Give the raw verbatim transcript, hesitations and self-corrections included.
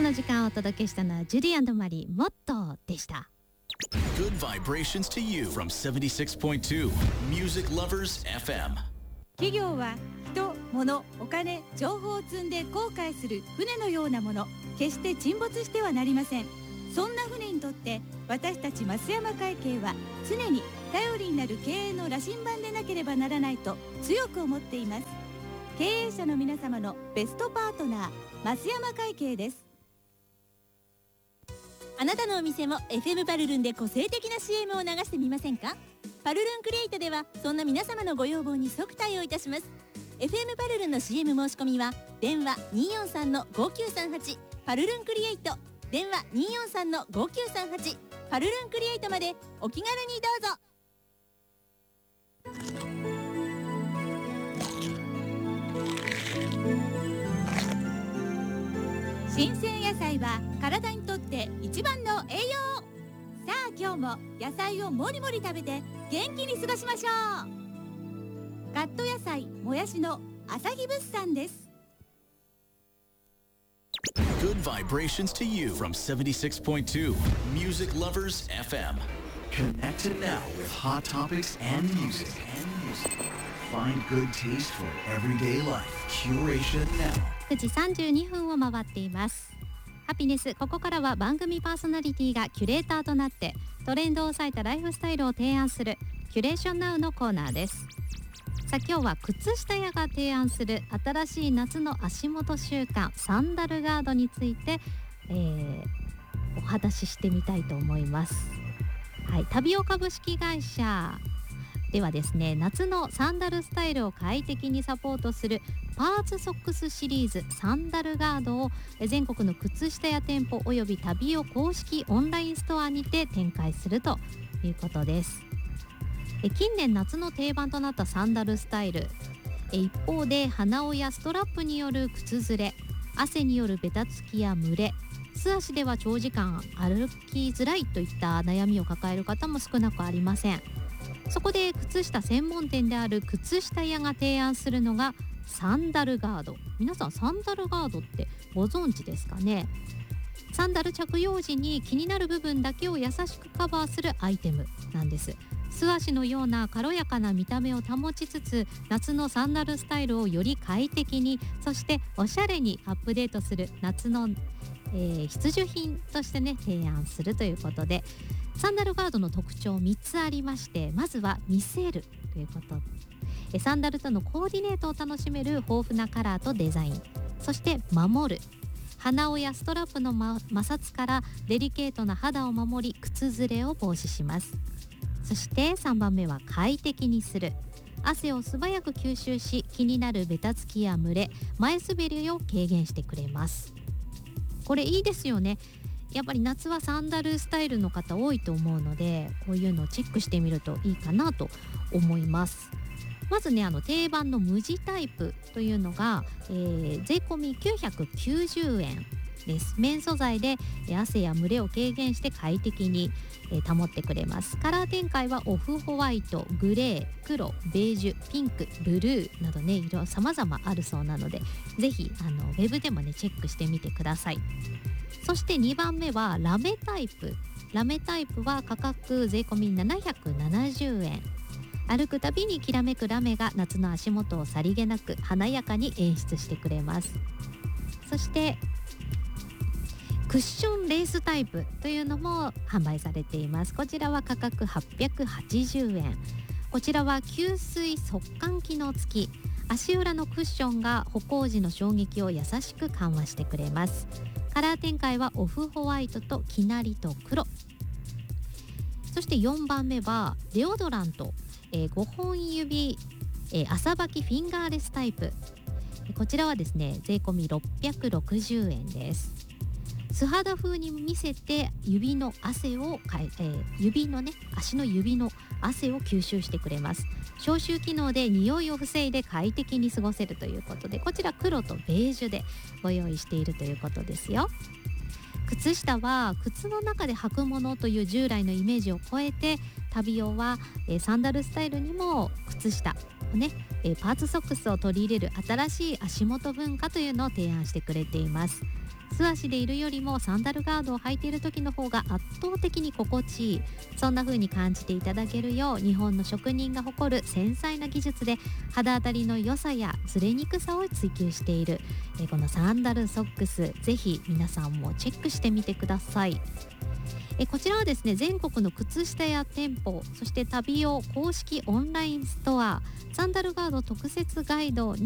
の時間をお届けしたのはジュディ&マリーモットーでした。 Good vibrations to you from セブンティシックスポイントツー Music Lovers エフエム。 企業は人、物、お金、情報を積んで航海する船のようなもの、決して沈没してはなりません。そんな船にとって私たち増山会計は常に頼りになる経営の羅針盤でなければならないと強く思っています。経営者の皆様のベストパートナー、増山会計です。 あなたのお店も エフエム パルルンで個性的な シーエム を流してみませんか？パルルンクリエイトではそんな皆様のご要望に即対応いたします。 エフエム パルルンの シーエム 申し込みは電話 にーよんさんのごきゅうさんはち パルルンクリエイト、電話 にーよんさんのごきゅうさんはち パルルンクリエイトまでお気軽にどうぞ。 新鮮野菜は体にとって一番の栄養。さあ今日も野菜をもりもり食べて元気に過ごしましょう。カット野菜もやしの朝日物産です。 Good vibrations to you from セブンティシックスポイントツー Music Lovers エフエム. Connected now with hot topics and music. And music. Find good taste for everyday life. Curation now. くじさんじゅうにふんを回っています。ハピネス、ここからは番組パーソナリティがキュレーターとなってトレンドを抑えたライフスタイルを提案するキュレーションナウのコーナーです。さあ今日は靴下屋が提案する新しい夏の足元習慣サンダルガードについて、えー、お話ししてみたいと思います。はい、タビオ株式会社ではですね、夏のサンダルスタイルを快適にサポートするパーツソックスシリーズサンダルガードを全国の靴下や店舗およびタビオ公式オンラインストアにて展開するということです。近年夏の定番となったサンダルスタイル、一方で鼻緒やストラップによる靴ずれ、汗によるベタつきや蒸れ、素足では長時間歩きづらいといった悩みを抱える方も少なくありません。そこで靴下専門店である靴下屋が提案するのがサンダルガード。皆さんサンダルガードってご存知ですかね？サンダル着用時に気になる部分だけを優しくカバーするアイテムなんです。素足のような軽やかな見た目を保ちつつ夏のサンダルスタイルをより快適に、そしておしゃれにアップデートする夏の、えー、必需品としてね提案するということで、サンダルガードの特徴みっつありまして、まずは見せるということ。サンダルとのコーディネートを楽しめる豊富なカラーとデザイン、そして守る、鼻緒やストラップの摩擦からデリケートな肌を守り靴ずれを防止します。そしてさんばんめは快適にする、汗を素早く吸収し気になるベタつきや蒸れ、前滑りを軽減してくれます。これいいですよね。やっぱり夏はサンダルスタイルの方多いと思うので、こういうのをチェックしてみるといいかなと思います。まずね、あの定番の無地タイプというのが、えー、税込みきゅうひゃくきゅうじゅうえんです。綿素材で汗や蒸れを軽減して快適に保ってくれます。カラー展開はオフホワイト、グレー、黒、ベージュ、ピンク、ブルーなどね、色様々あるそうなので、ぜひあのウェブでもねチェックしてみてください。そしてにばんめはラメタイプ。ラメタイプは価格税込みななひゃくななじゅうえん。歩くたびにきらめくラメが夏の足元をさりげなく華やかに演出してくれます。そしてクッションレースタイプというのも販売されています。こちらは価格はっぴゃくはちじゅうえん。こちらは吸水速乾機能付き、足裏のクッションが歩行時の衝撃を優しく緩和してくれます。カラー展開はオフホワイトときなりと黒。そしてよんばんめはデオドラント、えー、ごほん指、えー、朝履きフィンガーレスタイプ。こちらはですね税込みろっぴゃくろくじゅうえんです。素肌風に見せて指の汗をかえ、えー、指のね足の指の汗を吸収してくれます。消臭機能で匂いを防いで快適に過ごせるということで、こちら黒とベージュでご用意しているということですよ。靴下は靴の中で履くものという従来のイメージを超えて、タビオは、えー、サンダルスタイルにも靴下をね、 えーパーツソックスを取り入れる新しい足元文化というのを提案してくれています。素足でいるよりもサンダルガードを履いている時の方が圧倒的に心地いい、そんな風に感じていただけるよう、日本の職人が誇る繊細な技術で肌当たりの良さやずれにくさを追求しているえこのサンダルソックス、ぜひ皆さんもチェックしてみてください。えこちらはですね、全国の靴下や店舗、そして旅用公式オンラインストア、サンダルガード特設ガイドに